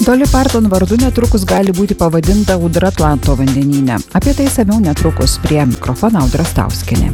Dolly Parton vardu netrukus gali būti pavadinta audra Atlanto vandenyne. Apie tai samiau netrukus. Prie mikrofono Audra Stauskienė.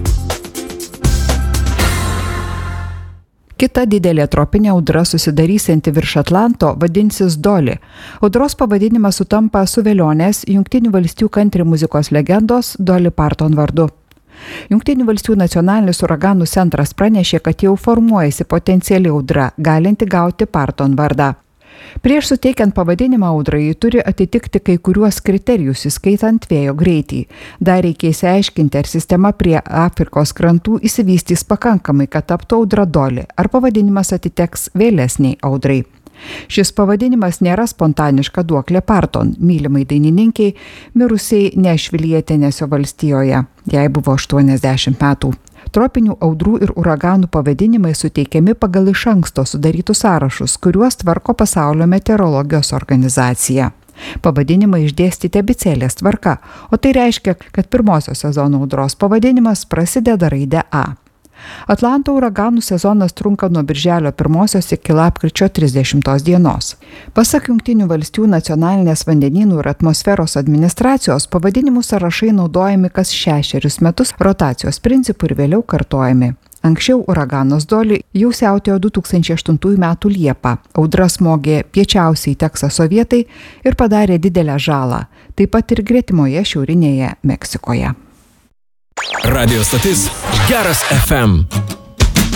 Kita didelė tropinė audra susidarysianti virš Atlanto vadinsis Dolly. Audros pavadinimas sutampa su velionės Jungtinių valstijų country muzikos legendos Dolly Parton vardu. Jungtinių valstijų nacionalinis uraganų centras pranešė, kad jau formuojasi potenciali audra, galinti gauti Parton vardą. Prieš suteikiant pavadinimą audrai, ji turi atitikti kai kuriuos kriterijus, įskaitant vėjo greitį. Dar reikia išsiaiškinti, ar sistema prie Afrikos krantų išsivystys pakankamai, kad taptų audra Dolly, ar pavadinimas atiteks vėlesniai audrai. Šis pavadinimas nėra spontaniška duoklė Parton, mylimai dainininkiai, mirusiai Nešvilyje, Tenesio valstijoje. Jai buvo 80 metų. Tropinių audrų ir uraganų pavadinimai suteikiami pagal iš anksto sudarytus sąrašus, kuriuos tvarko Pasaulio meteorologijos organizacija. Pavadinimai išdėstyti abėcėlės tvarka, o tai reiškia, kad pirmosios sezono audros pavadinimas prasideda raide A. Atlanto uraganų sezonas trunka nuo birželio 1 iki lapkričio 30 dienos. Pasak Jungtinių valstijų nacionalinės vandenynų ir atmosferos administracijos, pavadinimų sąrašai naudojami kas 6 metus rotacijos principų ir vėliau kartojami. Anksčiau uraganas Dolly jau siautėjo 2008 metų Liepą. Audra smogė piečiausiai Teksaso vietai ir padarė didelę žalą, taip pat ir gretimoje šiaurinėje Meksikoje. Radio stotis Geras FM.